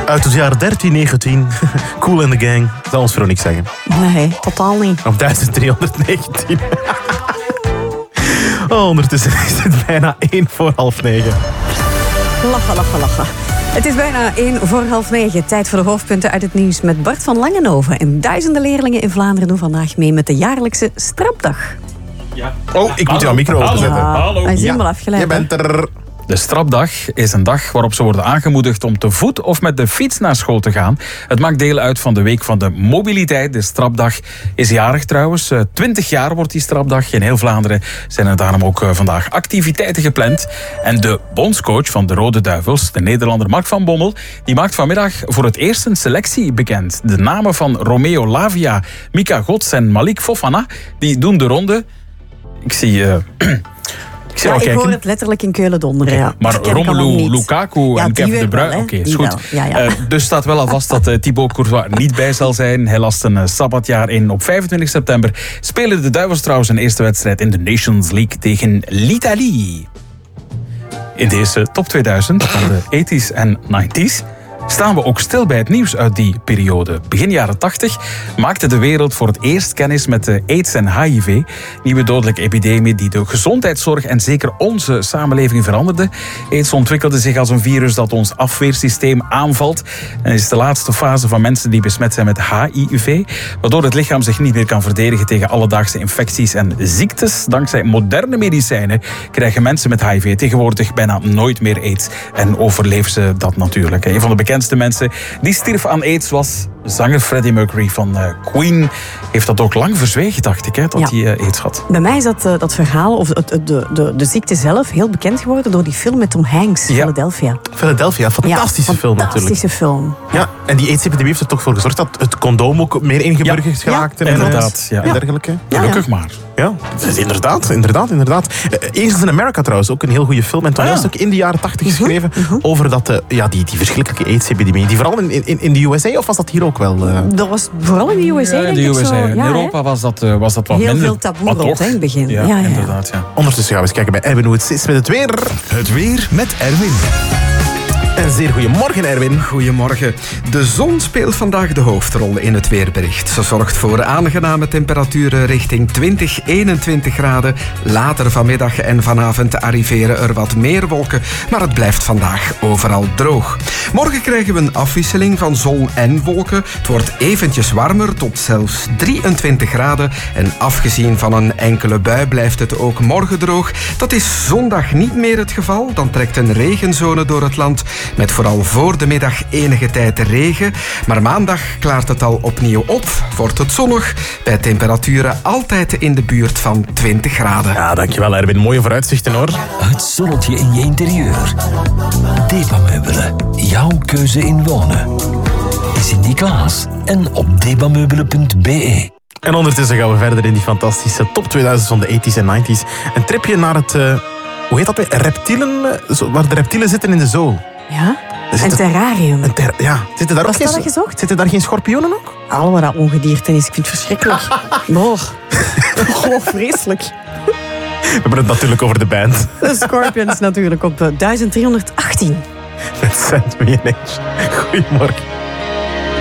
Uit het jaar 1319. Kool and the Gang. Zal ons Veronique zeggen. Nee, totaal niet. Op 1319. Ondertussen is het bijna 1 voor half 9. Lachen. Het is bijna 1 voor half 9. Tijd voor de hoofdpunten uit het nieuws met Bart van Langenhoven. En duizenden leerlingen in Vlaanderen doen vandaag mee met de jaarlijkse strapdag. Ja. Oh, ik moet jouw micro openzetten. Hallo. Hij is helemaal afgeleid. Je bent er. De strapdag is een dag waarop ze worden aangemoedigd om te voet of met de fiets naar school te gaan. Het maakt deel uit van de week van de mobiliteit. De strapdag is jarig trouwens. 20 jaar wordt die strapdag. In heel Vlaanderen zijn er daarom ook vandaag activiteiten gepland. En de bondscoach van de Rode Duivels, de Nederlander Mark van Bommel, die maakt vanmiddag voor het eerst een selectie bekend. De namen van Romeo Lavia, Mika Gods en Malik Fofana, die doen de ronde. Ik zie ik hoor het letterlijk in Keulen donderen. Ja. Maar Romelu Lukaku en Kevin De Bruyne... Oké, is goed. Ja. Dus staat wel al vast dat Thibaut Courtois niet bij zal zijn. Hij last een sabbatjaar in. Op 25 september spelen de Duivels trouwens een eerste wedstrijd in de Nations League tegen l'Italie. In deze top 2000 van de 80s en 90s... staan we ook stil bij het nieuws uit die periode. Begin jaren 80 maakte de wereld voor het eerst kennis met de AIDS en HIV. Nieuwe dodelijke epidemie die de gezondheidszorg en zeker onze samenleving veranderde. AIDS ontwikkelde zich als een virus dat ons afweersysteem aanvalt. En is de laatste fase van mensen die besmet zijn met HIV. Waardoor het lichaam zich niet meer kan verdedigen tegen alledaagse infecties en ziektes. Dankzij moderne medicijnen krijgen mensen met HIV tegenwoordig bijna nooit meer AIDS. En overleven ze dat natuurlijk. Een van de bekendste mensen die stierf aan AIDS was zanger Freddie Mercury van Queen. Heeft dat ook lang verzwegen, dacht ik, hè, dat hij AIDS had. Bij mij is dat verhaal, of de ziekte zelf, heel bekend geworden door die film met Tom Hanks, Philadelphia. Philadelphia, fantastische film natuurlijk. Fantastische film. Ja, en die AIDS-epidemie heeft er toch voor gezorgd dat het condoom ook meer ingeburgerd geraakt. Inderdaad. En dergelijke. Gelukkig maar. Ja, inderdaad. Angels in America trouwens, ook een heel goede film. En toneelstuk in de jaren 80 geschreven over dat, die verschrikkelijke AIDS-epidemie. Die vooral in de USA, of was dat hier ook wel? Dat was vooral in de USA, denk ik zo. In Europa was dat wat heel minder. Heel veel taboe rond in het begin. Ja, inderdaad. Ja. Ondertussen gaan we eens kijken bij Erwin hoe het is met het weer. Het weer met Erwin. Een zeer goedemorgen, Erwin. Goedemorgen. De zon speelt vandaag de hoofdrol in het weerbericht. Ze zorgt voor aangename temperaturen richting 20, 21 graden. Later vanmiddag en vanavond arriveren er wat meer wolken, maar het blijft vandaag overal droog. Morgen krijgen we een afwisseling van zon en wolken. Het wordt eventjes warmer, tot zelfs 23 graden. En afgezien van een enkele bui blijft het ook morgen droog. Dat is zondag niet meer het geval. Dan trekt een regenzone door het land, met vooral voor de middag enige tijd regen. Maar maandag klaart het al opnieuw op. Wordt het zonnig, bij temperaturen altijd in de buurt van 20 graden. Ja, dankjewel Erwin. Mooie vooruitzichten hoor. Het zonnetje in je interieur. Debameubelen. Jouw keuze in wonen. Sinterklaas en op debameubelen.be. En ondertussen gaan we verder in die fantastische top 2000 van de 80s en 90s. Een tripje naar het... hoe heet dat weer? Reptielen, waar de reptielen zitten in de zoo. Ja? Een terrarium. Zitten daar ook Was dat gezocht? Zitten daar geen schorpioenen ook? Allemaal dat ongedierte is. Ik vind het verschrikkelijk. Vreselijk. We hebben het natuurlijk over de band. De Scorpions natuurlijk op 1318. Met Send Me an Angel. Goedemorgen.